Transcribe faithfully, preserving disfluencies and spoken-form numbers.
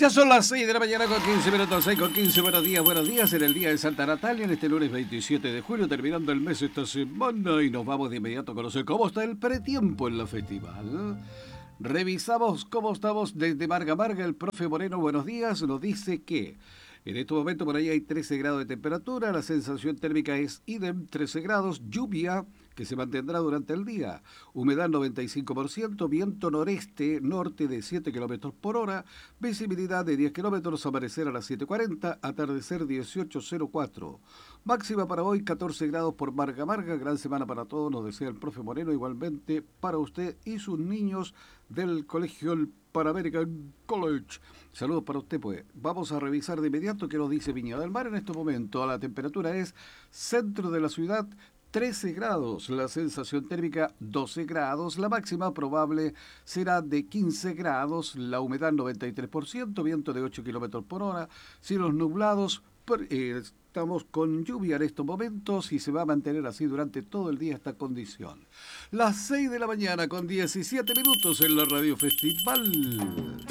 Ya son las seis de la mañana con quince minutos, seis con quince. Buenos días, buenos días en el día de Santa Natalia, en este lunes veintisiete de julio, terminando el mes esta semana, y nos vamos de inmediato a conocer cómo está el pretiempo en la festival. Revisamos cómo estamos desde Marga Marga. El profe Moreno, buenos días, nos dice que en este momento por ahí hay trece grados de temperatura, la sensación térmica es idem, trece grados, lluvia que se mantendrá durante el día, humedad noventa y cinco por ciento, viento noreste, norte de siete kilómetros por hora, visibilidad de diez kilómetros, amanecer a las siete cuarenta, atardecer dieciocho cero cuatro. Máxima para hoy catorce grados por Marga Marga, gran semana para todos, nos desea el profe Moreno, igualmente para usted y sus niños del colegio El Pan-American College. Saludos para usted, pues. Vamos a revisar de inmediato qué nos dice Viña del Mar en este momento. La temperatura es centro de la ciudad, trece grados, la sensación térmica doce grados, la máxima probable será de quince grados, la humedad noventa y tres por ciento, viento de ocho kilómetros por hora, cielos nublados, eh, estamos con lluvia en estos momentos y se va a mantener así durante todo el día esta condición. Las seis de la mañana con diecisiete minutos en la Radio Festival.